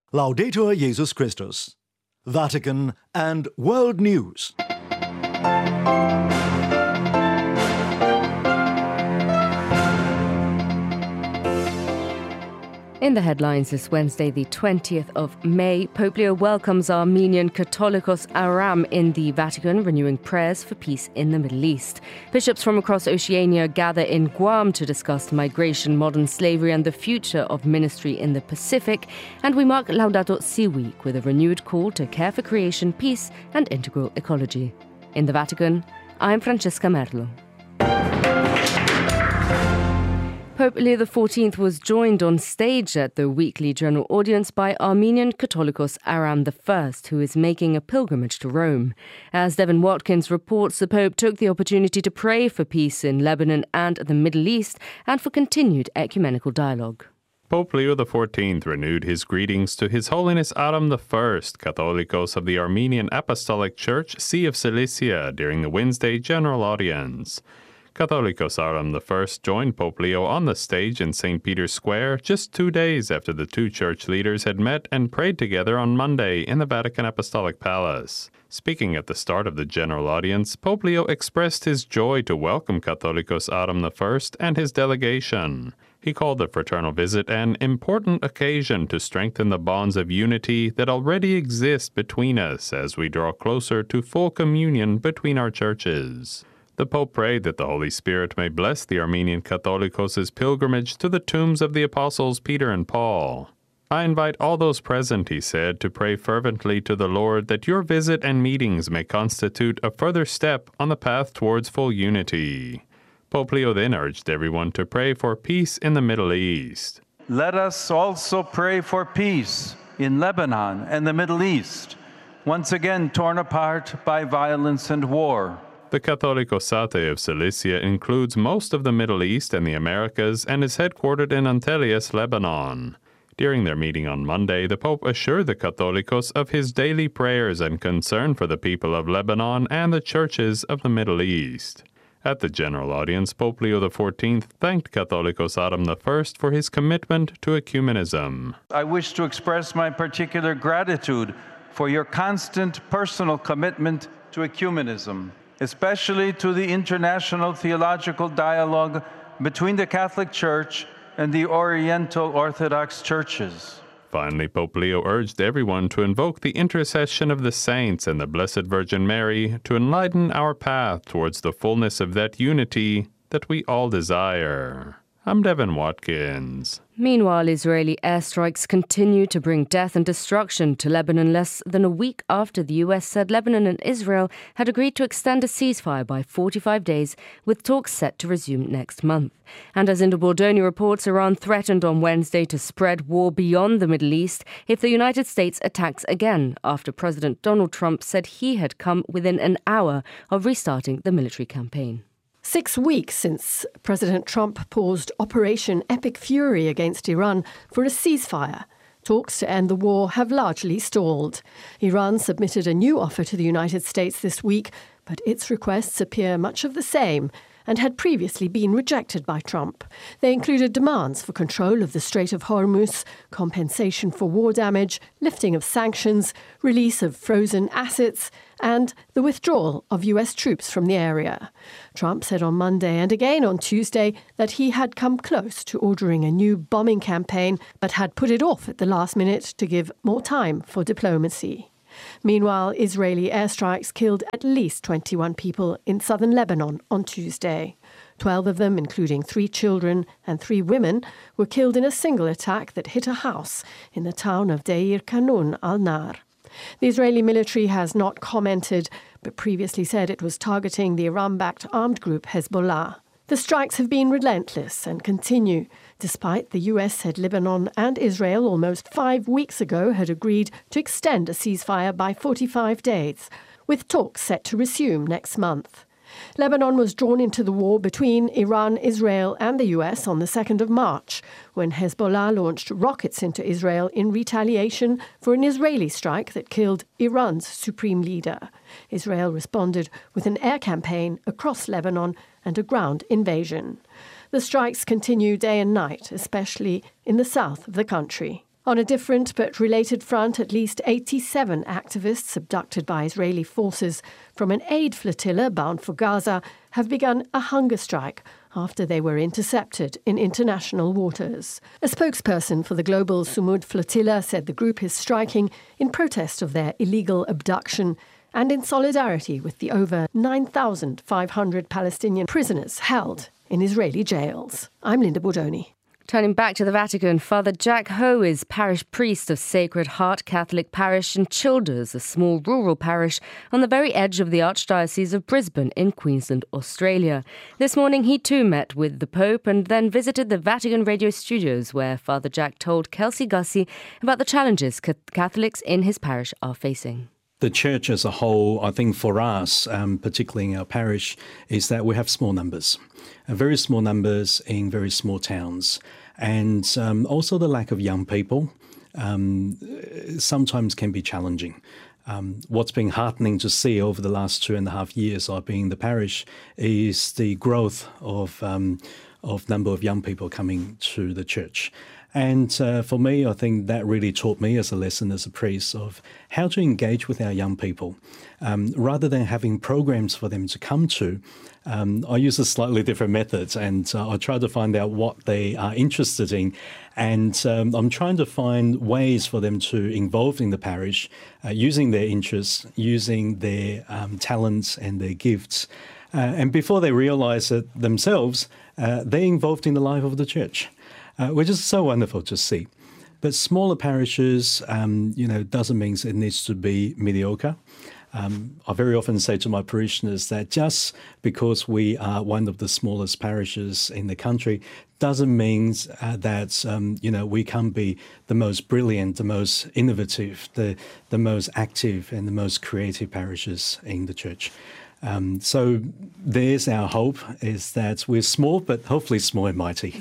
Laudetur Jesus Christus. Vatican and World News. In the headlines this Wednesday, the 20th of May, Pope Leo welcomes Armenian Catholicos Aram in the Vatican, renewing prayers for peace in the Middle East. Bishops from across Oceania gather in Guam to discuss migration, modern slavery and the future of ministry in the Pacific. And we mark Laudato Si Week with a renewed call to care for creation, peace and integral ecology. In the Vatican, I'm Francesca Merlo. Pope Leo XIV was joined on stage at the weekly general audience by Armenian Catholicos Aram I, who is making a pilgrimage to Rome. As Devin Watkins reports, the Pope took the opportunity to pray for peace in Lebanon and the Middle East and for continued ecumenical dialogue. Pope Leo XIV renewed his greetings to His Holiness Aram I, Catholicos of the Armenian Apostolic Church, See of Cilicia, during the Wednesday general audience. Catholicos Aram I joined Pope Leo on the stage in St. Peter's Square just 2 days after the two church leaders had met and prayed together on Monday in the Vatican Apostolic Palace. Speaking at the start of the general audience, Pope Leo expressed his joy to welcome Catholicos Aram I and his delegation. He called the fraternal visit an important occasion to strengthen the bonds of unity that already exist between us as we draw closer to full communion between our churches. The Pope prayed that the Holy Spirit may bless the Armenian Catholicos' pilgrimage to the tombs of the apostles Peter and Paul. I invite all those present, he said, to pray fervently to the Lord that your visit and meetings may constitute a further step on the path towards full unity. Pope Leo then urged everyone to pray for peace in the Middle East. Let us also pray for peace in Lebanon and the Middle East, once again torn apart by violence and war. The Catholicosate of Cilicia includes most of the Middle East and the Americas and is headquartered in Antelias, Lebanon. During their meeting on Monday, the Pope assured the Catholicos of his daily prayers and concern for the people of Lebanon and the churches of the Middle East. At the general audience, Pope Leo XIV thanked Catholicos Aram I for his commitment to ecumenism. I wish to express my particular gratitude for your constant personal commitment to ecumenism, especially to the international theological dialogue between the Catholic Church and the Oriental Orthodox churches. Finally, Pope Leo urged everyone to invoke the intercession of the saints and the Blessed Virgin Mary to enlighten our path towards the fullness of that unity that we all desire. I'm Devin Watkins. Meanwhile, Israeli airstrikes continue to bring death and destruction to Lebanon less than a week after the US said Lebanon and Israel had agreed to extend a ceasefire by 45 days, with talks set to resume next month. And as Inder Bordoni reports, Iran threatened on Wednesday to spread war beyond the Middle East if the United States attacks again, after President Donald Trump said he had come within an hour of restarting the military campaign. 6 weeks since President Trump paused Operation Epic Fury against Iran for a ceasefire, talks to end the war have largely stalled. Iran submitted a new offer to the United States this week, but its requests appear much of the same and had previously been rejected by Trump. They included demands for control of the Strait of Hormuz, compensation for war damage, lifting of sanctions, release of frozen assets, and the withdrawal of US troops from the area. Trump said on Monday and again on Tuesday that he had come close to ordering a new bombing campaign, but had put it off at the last minute to give more time for diplomacy. Meanwhile, Israeli airstrikes killed at least 21 people in southern Lebanon on Tuesday. 12 of them, including 3 children and 3 women, were killed in a single attack that hit a house in the town of Deir Kanun al-Nar. The Israeli military has not commented, but previously said it was targeting the Iran-backed armed group Hezbollah. The strikes have been relentless and continue, despite the US said Lebanon and Israel almost 5 weeks ago had agreed to extend a ceasefire by 45 days, with talks set to resume next month. Lebanon was drawn into the war between Iran, Israel and the US on the 2nd of March, when Hezbollah launched rockets into Israel in retaliation for an Israeli strike that killed Iran's supreme leader. Israel responded with an air campaign across Lebanon and a ground invasion. The strikes continue day and night, especially in the south of the country. On a different but related front, at least 87 activists abducted by Israeli forces from an aid flotilla bound for Gaza have begun a hunger strike after they were intercepted in international waters. A spokesperson for the global Sumud flotilla said the group is striking in protest of their illegal abduction and in solidarity with the over 9,500 Palestinian prisoners held in Israeli jails. I'm Linda Bordoni. Turning back to the Vatican, Father Jack Ho is parish priest of Sacred Heart Catholic Parish in Childers, a small rural parish on the very edge of the Archdiocese of Brisbane in Queensland, Australia. This morning he too met with the Pope and then visited the Vatican Radio studios, where Father Jack told Kelsey Gussie about the challenges Catholics in his parish are facing. The church as a whole, I think for us, particularly in our parish, is that we have small numbers, very small numbers in very small towns. And also the lack of young people sometimes can be challenging. What's been heartening to see over the last 2.5 years I've been in the parish is the growth of number of young people coming to the church. And for me, I think that really taught me as a lesson as a priest of how to engage with our young people. Rather than having programs for them to come to, I use a slightly different method, and I try to find out what they are interested in. And I'm trying to find ways for them to involve in the parish, using their interests, using their talents and their gifts. And before they realise it themselves, they're involved in the life of the church. Which is so wonderful to see. But smaller parishes, doesn't mean it needs to be mediocre. I very often say to my parishioners that just because we are one of the smallest parishes in the country doesn't mean that, we can't be the most brilliant, the most innovative, the most active and the most creative parishes in the church. So there's our hope, is that we're small, but hopefully small and mighty.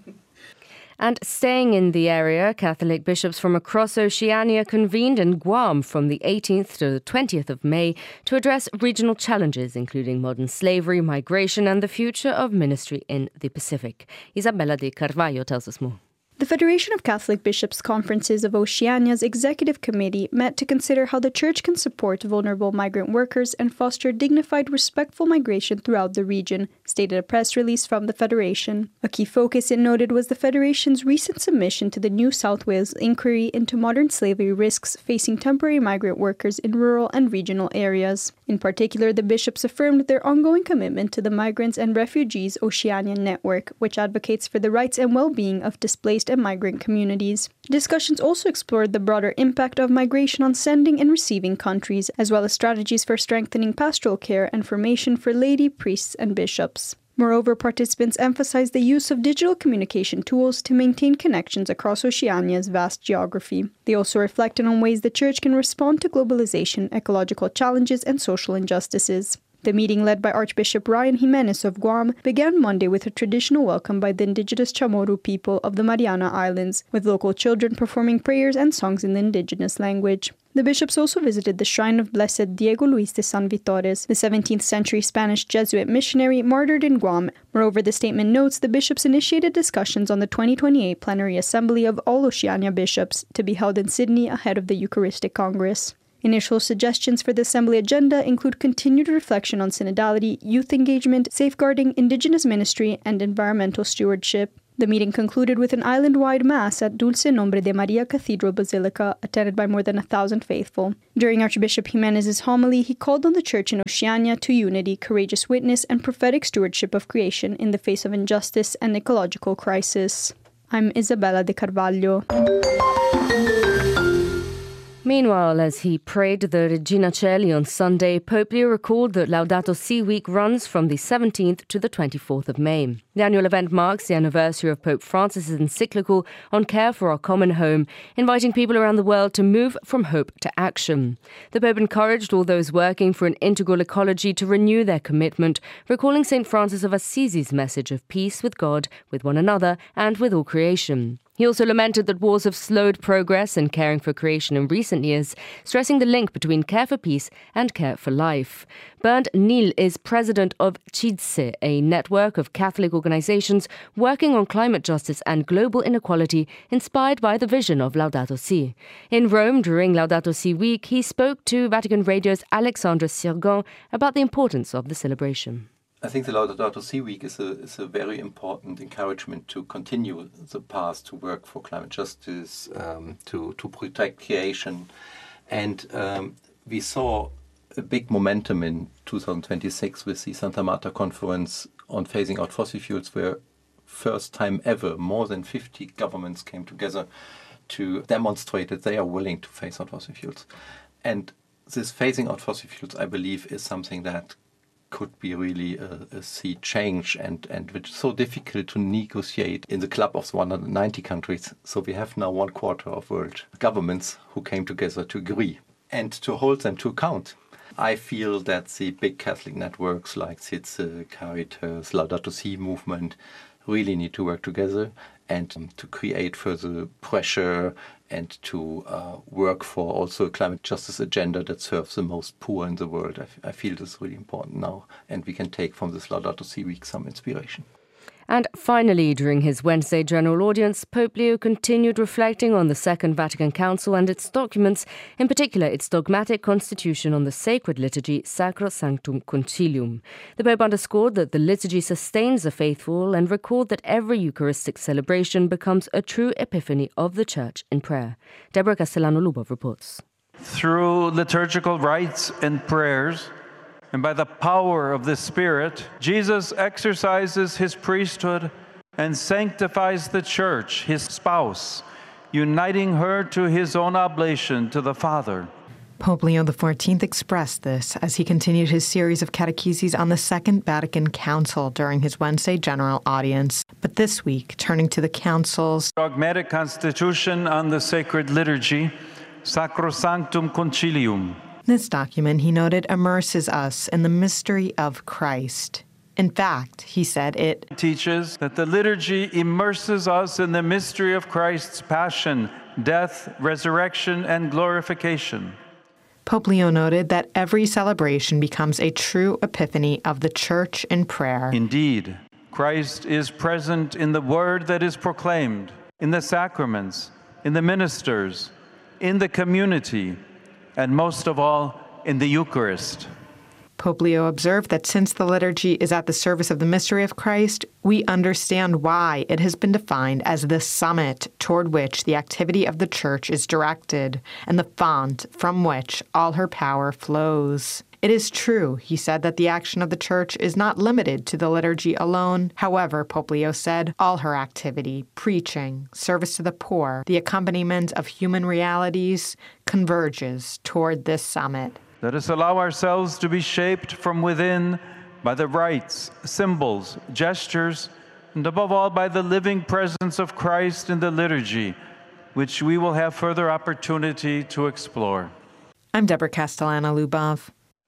And staying in the area, Catholic bishops from across Oceania convened in Guam from the 18th to the 20th of May to address regional challenges, including modern slavery, migration and the future of ministry in the Pacific. Isabella de Carvalho tells us more. The Federation of Catholic Bishops' Conferences of Oceania's Executive Committee met to consider how the Church can support vulnerable migrant workers and foster dignified, respectful migration throughout the region, stated a press release from the Federation. A key focus, it noted, was the Federation's recent submission to the New South Wales inquiry into modern slavery risks facing temporary migrant workers in rural and regional areas. In particular, the bishops affirmed their ongoing commitment to the Migrants and Refugees Oceania Network, which advocates for the rights and well-being of displaced and migrant communities. Discussions also explored the broader impact of migration on sending and receiving countries, as well as strategies for strengthening pastoral care and formation for laity, priests, and bishops. Moreover, participants emphasized the use of digital communication tools to maintain connections across Oceania's vast geography. They also reflected on ways the Church can respond to globalization, ecological challenges, and social injustices. The meeting, led by Archbishop Ryan Jimenez of Guam, began Monday with a traditional welcome by the indigenous Chamorro people of the Mariana Islands, with local children performing prayers and songs in the indigenous language. The bishops also visited the shrine of Blessed Diego Luis de San Vitores, the 17th century Spanish Jesuit missionary martyred in Guam. Moreover, the statement notes the bishops initiated discussions on the 2028 Plenary Assembly of all Oceania bishops, to be held in Sydney ahead of the Eucharistic Congress. Initial suggestions for the Assembly agenda include continued reflection on synodality, youth engagement, safeguarding Indigenous ministry, and environmental stewardship. The meeting concluded with an island-wide Mass at Dulce Nombre de Maria Cathedral Basilica, attended by more than 1,000 faithful. During Archbishop Jimenez's homily, he called on the Church in Oceania to unity, courageous witness, and prophetic stewardship of creation in the face of injustice and ecological crisis. I'm Isabella de Carvalho. Meanwhile, as he prayed the Regina Coeli on Sunday, Pope Leo recalled that Laudato Si Week runs from the 17th to the 24th of May. The annual event marks the anniversary of Pope Francis's encyclical on care for our common home, inviting people around the world to move from hope to action. The Pope encouraged all those working for an integral ecology to renew their commitment, recalling St. Francis of Assisi's message of peace with God, with one another, and with all creation. He also lamented that wars have slowed progress in caring for creation in recent years, stressing the link between care for peace and care for life. Bernd Niel is president of CIDSE, a network of Catholic organizations working on climate justice and global inequality, inspired by the vision of Laudato Si. In Rome, during Laudato Si week, he spoke to Vatican Radio's Alexandre Sirgon about the importance of the celebration. I think the Laudato Si week is a very important encouragement to continue the path to work for climate justice, to protect creation. And we saw a big momentum in 2026 with the Santa Marta conference on phasing out fossil fuels, where first time ever more than 50 governments came together to demonstrate that they are willing to phase out fossil fuels. And this phasing out fossil fuels, I believe, is something that could be really a sea change and which is so difficult to negotiate in the club of 190 countries. So we have now 1/4 of world governments who came together to agree and to hold them to account. I feel that the big Catholic networks like CIDSE, Caritas, Laudato Si movement really need to work together and to create further pressure and to work for also a climate justice agenda that serves the most poor in the world. I feel this is really important now, and we can take from this Laudato Si week some inspiration. And finally, during his Wednesday general audience, Pope Leo continued reflecting on the Second Vatican Council and its documents, in particular its dogmatic constitution on the sacred liturgy, Sacrosanctum Concilium. The Pope underscored that the liturgy sustains the faithful and recalled that every Eucharistic celebration becomes a true epiphany of the Church in prayer. Deborah Castellano-Lubov reports. Through liturgical rites and prayers, and by the power of the Spirit, Jesus exercises his priesthood and sanctifies the Church, his spouse, uniting her to his own oblation to the Father. Pope Leo XIV expressed this as he continued his series of catecheses on the Second Vatican Council during his Wednesday general audience. But this week, turning to the Council's dogmatic constitution on the sacred liturgy, Sacrosanctum Concilium. This document, he noted, immerses us in the mystery of Christ. In fact, he said, it teaches that the liturgy immerses us in the mystery of Christ's passion, death, resurrection, and glorification. Pope Leo noted that every celebration becomes a true epiphany of the Church in prayer. Indeed, Christ is present in the word that is proclaimed, in the sacraments, in the ministers, in the community, and most of all, in the Eucharist. Pope Leo observed that since the liturgy is at the service of the mystery of Christ, we understand why it has been defined as the summit toward which the activity of the Church is directed and the font from which all her power flows. It is true, he said, that the action of the Church is not limited to the liturgy alone. However, Pope Leo said, all her activity, preaching, service to the poor, the accompaniment of human realities, converges toward this summit. Let us allow ourselves to be shaped from within by the rites, symbols, gestures, and above all by the living presence of Christ in the liturgy, which we will have further opportunity to explore. I'm Deborah Castellano-Lubov.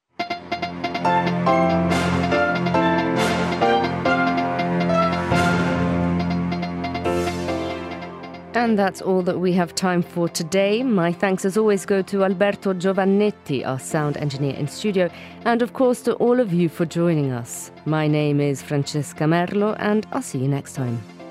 And that's all that we have time for today. My thanks as always go to Alberto Giovannetti, our sound engineer in studio, and of course to all of you for joining us. My name is Francesca Merlo, and I'll see you next time.